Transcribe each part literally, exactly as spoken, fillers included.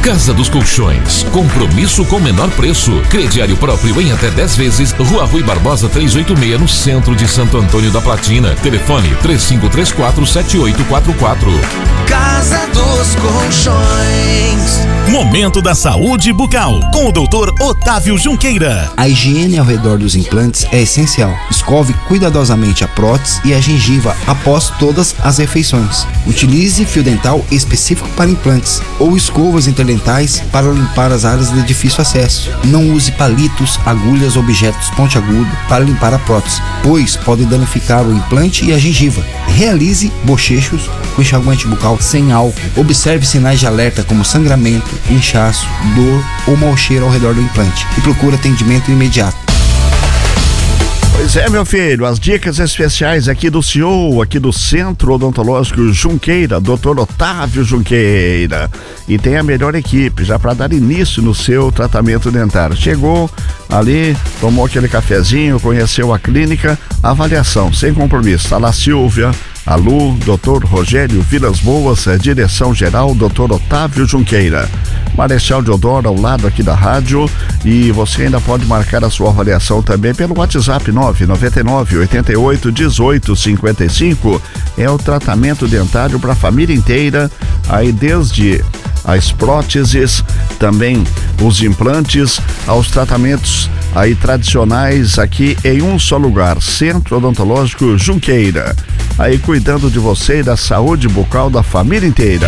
Casa dos Colchões, compromisso com menor preço. Crediário próprio em até dez vezes. Rua Rui Barbosa trezentos e oitenta e seis, no centro de Santo Antônio da Platina. Telefone três cinco três quatro, sete oito quatro quatro. Casa dos Colchões. Momento da saúde bucal, com o doutor Otávio Junqueira. A higiene ao redor dos implantes é essencial. Escove cuidadosamente a prótese e a gengiva após todas as refeições. Utilize fio dental específico para implantes ou escovas interdentais para limpar as áreas de difícil acesso. Não use palitos, agulhas ou objetos pontiagudos para limpar a prótese, pois pode danificar o implante e a gengiva. Realize bochechos com enxaguante bucal sem álcool. Observe sinais de alerta como sangramento, inchaço, dor ou mau cheiro ao redor do implante e procure atendimento imediato. Pois é, meu filho, as dicas especiais aqui do C E O, aqui do Centro Odontológico Junqueira, doutor Otávio Junqueira. E tem a melhor equipe já para dar início no seu tratamento dentário. Chegou ali, tomou aquele cafezinho, conheceu a clínica, avaliação sem compromisso. Tá lá Silvia, a Lu, doutor Rogério Vilas Boas, é, direção geral, doutor Otávio Junqueira. Marechal Deodoro, ao lado aqui da rádio, e você ainda pode marcar a sua avaliação também pelo WhatsApp nove nove nove, oito oito, um oito cinco cinco. É o tratamento dentário para a família inteira, aí desde as próteses, também os implantes, aos tratamentos aí tradicionais aqui em um só lugar, Centro Odontológico Junqueira. Aí cuidando de você e da saúde bucal da família inteira.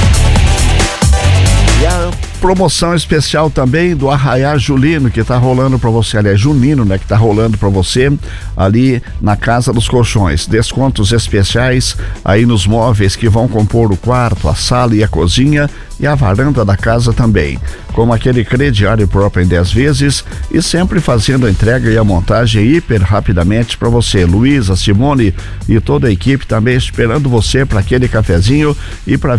E a promoção especial também do Arraiá Julino, que tá rolando para você, aliás, Junino, né, que tá rolando para você ali na Casa dos Colchões. Descontos especiais aí nos móveis que vão compor o quarto, a sala e a cozinha e a varanda da casa também, como aquele crediário próprio em dez vezes e sempre fazendo a entrega e a montagem hiper rapidamente para você. Luísa, Simone e toda a equipe também esperando você para aquele cafezinho e para